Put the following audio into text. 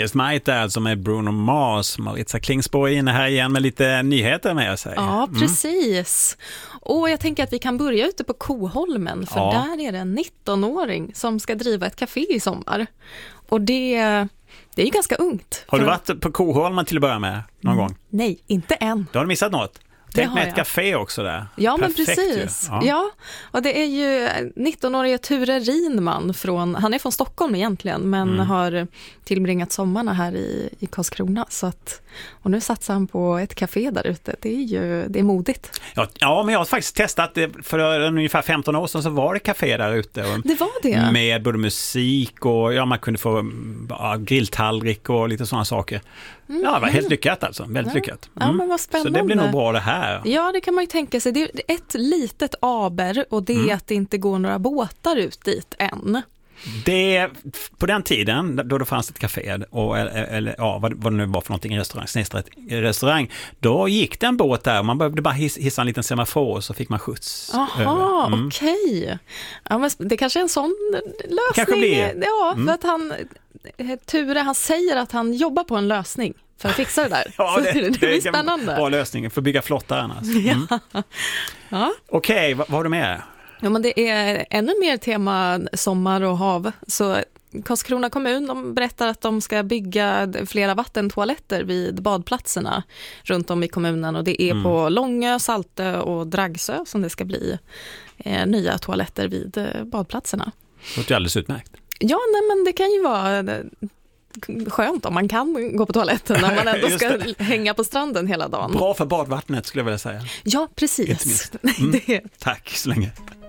Yes Might alltså med Bruno Mars. Maritza Klingsborg inne här igen med lite nyheter med sig. Ja, precis. Och jag tänker att vi kan börja ute på Koholmen, för där är det en 19-åring som ska driva ett café i sommar. Och det är ju ganska ungt. Har du varit på Koholmen till att börja med någon gång? Nej, inte än. Du har missat något? Tänk med ett café också där. Ja, perfekt, men precis. Ja. Ja, och det är ju 19-årige Ture Rinman han är från Stockholm egentligen, men har tillbringat sommarna här i Karlskrona. Och nu satsar han på ett café där ute. Det är modigt. Ja, men jag har faktiskt testat det för ungefär 15 år sedan, så var det café där ute. Och det var det. Med både musik och man kunde få grilltallrik och lite sådana saker. Ja, det var helt lyckat alltså. Väldigt lyckat. Ja, men vad spännande. Så det blir nog bra det här. Ja, det kan man ju tänka sig. Det är ett litet aber, och det är att det inte går några båtar ut dit än. På den tiden då det fanns ett café vad det nu var för någonting, restaurang, då gick det en båt där och man behövde bara hissa en liten semafor och så fick man skjuts. Aha, okej. Ja, men det kanske är en sån lösning. Kanske blir. Ja, för att Ture, han säger att han jobbar på en lösning för att fixa det där. Ja, det blir spännande. Bra lösning för att bygga flottar annars. Ja. Okej, vad har du med? Ja, men det är ännu mer tema sommar och hav. Så Karlskrona kommun, de berättar att de ska bygga flera vattentoaletter vid badplatserna runt om i kommunen. Och det är på Långö, Saltö och Dragsö som det ska bli nya toaletter vid badplatserna. Det låter alldeles utmärkt. Ja, nej, men det kan ju vara skönt om man kan gå på toaletten när man ändå ska hänga på stranden hela dagen. Bra för badvattnet skulle jag vilja säga. Ja, precis. Tack så länge.